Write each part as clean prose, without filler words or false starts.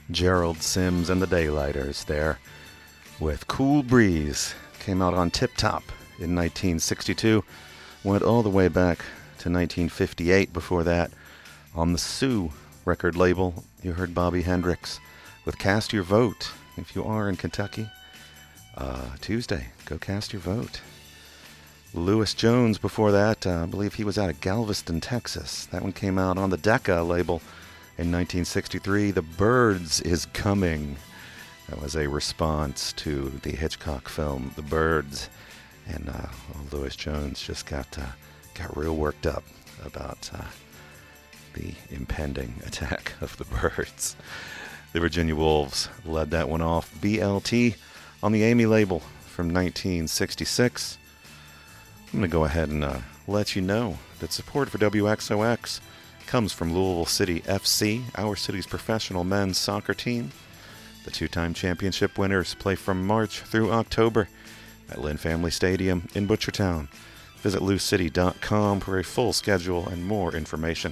Gerald Sims and the Daylighters there with Cool Breeze. Came out on Tip Top in 1962. Went all the way back to 1958 before that. On the Sue record label, you heard Bobby Hendricks with Cast Your Vote. If you are in Kentucky, Tuesday, go cast your vote. Lewis Jones before that, I believe he was out of Galveston, Texas. That one came out on the Decca label in 1963. The Birds Is Coming. That was a response to the Hitchcock film The Birds. And Lewis Jones just got real worked up about the impending attack of the birds. The Virginia Wolves led that one off. BLT on the Amy label from 1966. I'm going to go ahead and let you know that support for WXOX comes from Louisville City FC, our city's professional men's soccer team. The two-time championship winners play from March through October at Lynn Family Stadium in Butchertown. Visit loucity.com for a full schedule and more information.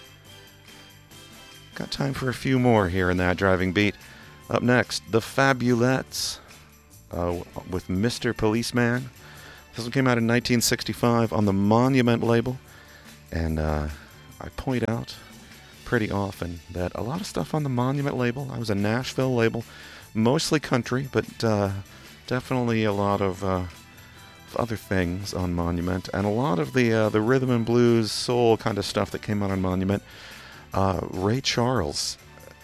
Got time for a few more here in that driving beat. Up next, The Fabulettes with Mr. Policeman. This one came out in 1965 on the Monument label, and I point out pretty often that a lot of stuff on the Monument label, I was a Nashville label, mostly country, but definitely a lot of other things on Monument, and a lot of the rhythm and blues, soul kind of stuff that came out on Monument. Ray Stevens.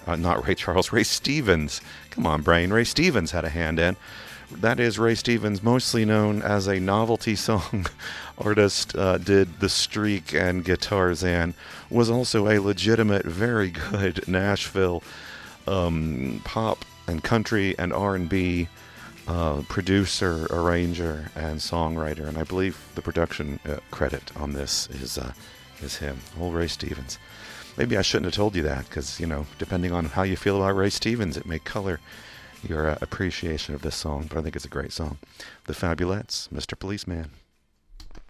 Come on, brain. Ray Stevens had a hand in. That is Ray Stevens, mostly known as a novelty song artist, did The Streak and Guitarzan, was also a legitimate, very good Nashville pop and country and R&B producer, arranger, and songwriter. And I believe the production credit on this is him, old Ray Stevens. Maybe I shouldn't have told you that, because, depending on how you feel about Ray Stevens, it may color your appreciation of this song, but I think it's a great song. The Fabulettes, Mr. Policeman.